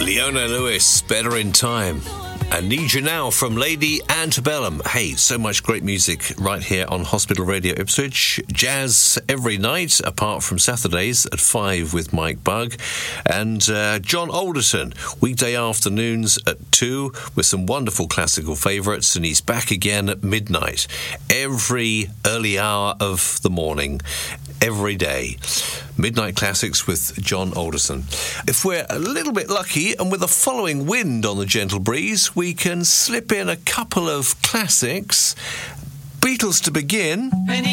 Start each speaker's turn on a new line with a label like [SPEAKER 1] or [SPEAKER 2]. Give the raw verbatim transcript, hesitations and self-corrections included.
[SPEAKER 1] Leona Lewis, Better in Time. And Need You Now from Lady Antebellum. Hey, so much great music right here on Hospital Radio Ipswich. Jazz every night, apart from Saturdays at five with Mike Bugg. And uh, John Alderton, weekday afternoons at two with some wonderful classical favourites. And he's back again at midnight, every early hour of the morning, every day. Midnight Classics with John Alderson. If we're a little bit lucky and with a following wind on the gentle breeze, we can slip in a couple of classics. Beatles to begin.